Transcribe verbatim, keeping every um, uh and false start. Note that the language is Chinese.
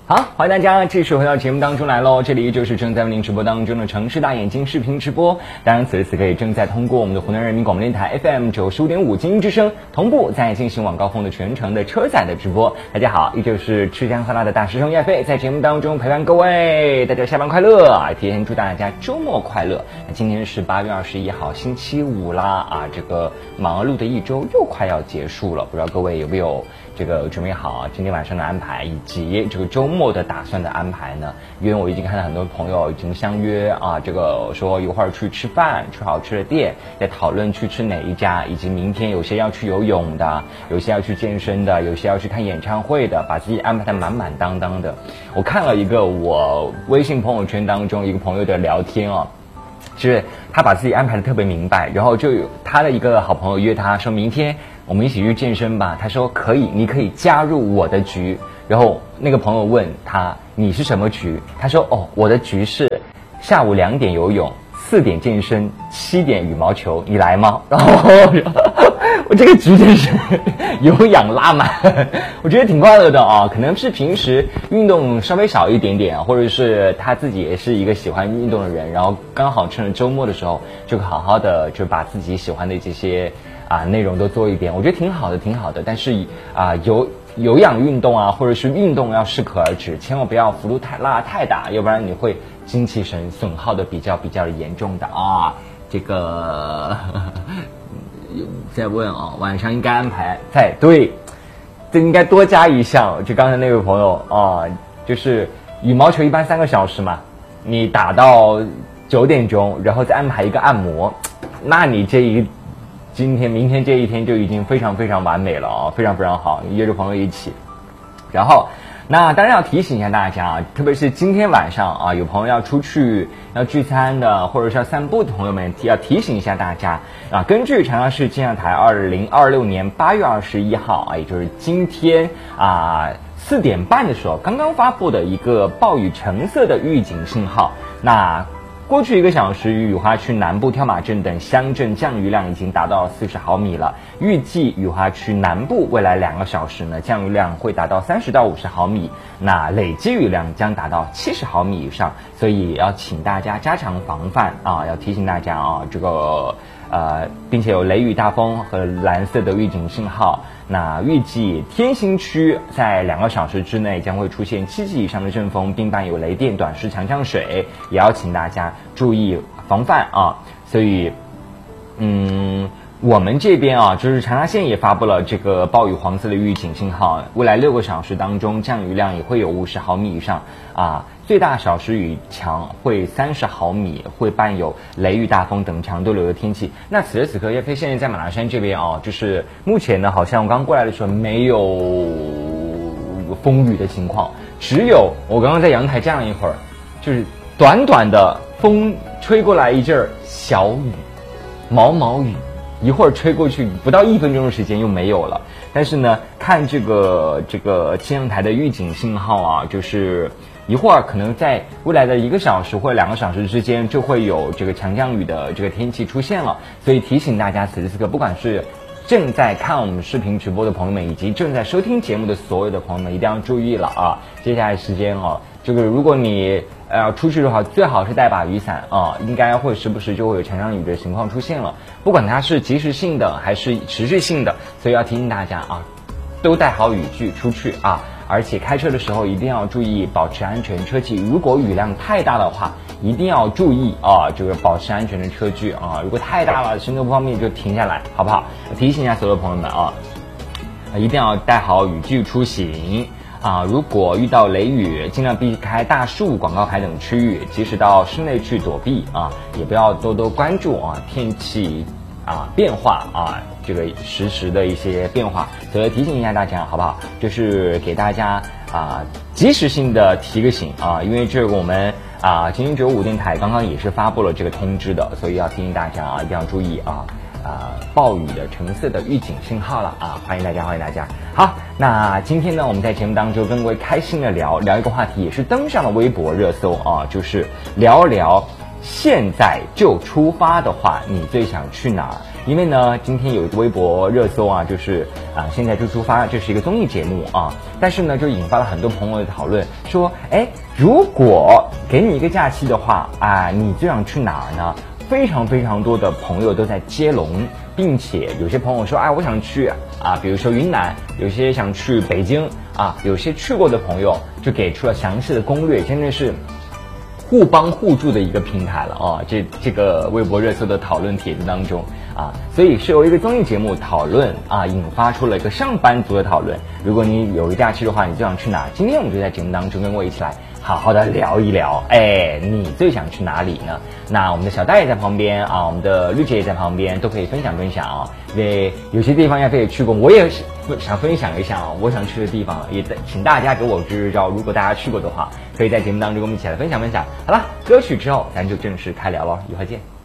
好，欢迎大家继续回到节目当中来喽！这里就是正在为您直播当中的城市大眼睛视频直播。当然，此时此刻也正在通过我们的湖南人民广播电台 F M 九十五点五精英之声同步在进行晚高峰的全程的车载的直播。大家好，依旧是吃香喝辣的大师兄叶飞，在节目当中陪伴各位，大家下班快乐！提前祝大家周末快乐。那今天是八月二十一号，星期五啦啊！这个忙碌的一周又快要结束了，不知道各位有没有这个准备好今天晚上的安排，以及这个周末的打算的安排呢？因为我已经看到很多朋友已经相约啊，这个说一会儿去吃饭，去好吃的店，在讨论去吃哪一家，以及明天有些要去游泳的，有些要去健身的，有些要去看演唱会的，把自己安排的满满当当的。我看了一个我微信朋友圈当中一个朋友的聊天啊，就是他把自己安排的特别明白，然后就有他的一个好朋友约他说明天我们一起去健身吧，他说可以，你可以加入我的局。然后那个朋友问他你是什么局，他说哦，我的局是下午两点游泳，四点健身，七点羽毛球，你来吗？然后我这个局真是有氧拉满，我觉得挺快乐的啊。可能是平时运动稍微少一点点，或者是他自己也是一个喜欢运动的人，然后刚好趁着周末的时候就好好的就把自己喜欢的这些啊内容都做一点，我觉得挺好的挺好的。但是啊有有氧运动啊，或者是运动要适可而止，千万不要幅度太拉太大，要不然你会精气神损耗的比较比较严重的啊。这个在问啊，晚上应该安排在对，这应该多加一项。就刚才那位朋友啊，就是羽毛球一般三个小时嘛，你打到九点钟，然后再安排一个按摩，那你这一今天明天这一天就已经非常非常完美了啊，非常非常好，约着朋友一起。然后那当然要提醒一下大家啊，特别是今天晚上啊，有朋友要出去要聚餐的，或者是要散步的朋友们，要提醒一下大家啊。根据长沙市气象台二零二六年八月二十一号啊，也就是今天啊四点半的时候刚刚发布的一个暴雨橙色的预警信号，那过去一个小时，雨花区南部、跳马镇等乡镇降雨量已经达到四十毫米了。预计雨花区南部未来两个小时呢，降雨量会达到三十到五十毫米，那累积雨量将达到七十毫米以上。所以要请大家加强防范啊！要提醒大家啊，这个呃，并且有雷雨大风和蓝色的预警信号。那预计天兴区在两个小时之内将会出现七级以上的阵风，并伴有雷电、短时强降水，也要请大家注意防范啊。所以，嗯，我们这边啊，就是长沙县也发布了这个暴雨黄色的预警信号，未来六个小时当中降雨量也会有五十毫米以上啊。最大小时雨强会三十毫米，会伴有雷雨大风等强对流的天气。那此时此刻，叶飞现在在马栏山这边啊，就是目前呢，好像我刚过来的时候没有风雨的情况，只有我刚刚在阳台站了一会儿，就是短短的风吹过来一阵儿小雨，毛毛雨，一会儿吹过去不到一分钟的时间又没有了。但是呢，看这个这个气象台的预警信号啊，就是一会儿可能在未来的一个小时或者两个小时之间就会有这个强降雨的这个天气出现了，所以提醒大家，此时此刻不管是正在看我们视频直播的朋友们，以及正在收听节目的所有的朋友们，一定要注意了啊！接下来时间哦，这个如果你呃出去的话，最好是带把雨伞啊，应该会时不时就会有强降雨的情况出现了，不管它是及时性的还是持续性的，所以要提醒大家啊，都带好雨具出去啊。而且开车的时候一定要注意保持安全车技，如果雨量太大的话，一定要注意啊，这个保持安全的车距啊。如果太大了，行车不方便就停下来，好不好？提醒一下所有朋友们啊，一定要带好雨具出行啊。如果遇到雷雨，尽量避开大树、广告牌等区域，及时到室内去躲避啊，也不要多多关注啊天气啊变化啊。这个实时的一些变化，所以提醒一下大家，好不好？就是给大家啊及时性的提个醒啊，因为这个我们啊精英九五电台刚刚也是发布了这个通知的，所以要提醒大家啊，一定要注意啊啊暴雨的橙色的预警信号了啊！欢迎大家，欢迎大家。好，那今天呢，我们在节目当中跟各位开心的聊聊一个话题，也是登上了微博热搜啊，就是聊聊现在就出发的话，你最想去哪儿？ 因为呢，今天有一个微博热搜啊，就是啊，现在就出发，这是一个综艺节目啊，但是呢，就引发了很多朋友的讨论，说，哎，如果给你一个假期的话啊，你最想去哪儿呢？非常非常多的朋友都在接龙，并且有些朋友说，哎，我想去啊，比如说云南，有些想去北京啊，有些去过的朋友就给出了详细的攻略，真的是互帮互助的一个平台了啊！这这个微博热搜的讨论帖子当中啊，所以是由一个综艺节目讨论啊，引发出了一个上班族的讨论。如果你有一个假期的话，你最想去哪？今天我们就在节目当中跟我一起来好好的聊一聊，哎，你最想去哪里呢？那我们的小戴也在旁边啊，我们的绿姐也在旁边，都可以分享分享啊。因为有些地方亚飞也去过，我也是想分享一下啊，我想去的地方，也请大家给我支支招。如果大家去过的话，可以在节目当中跟我们一起来分享分享。好了，歌曲之后咱就正式开聊了，一会儿见。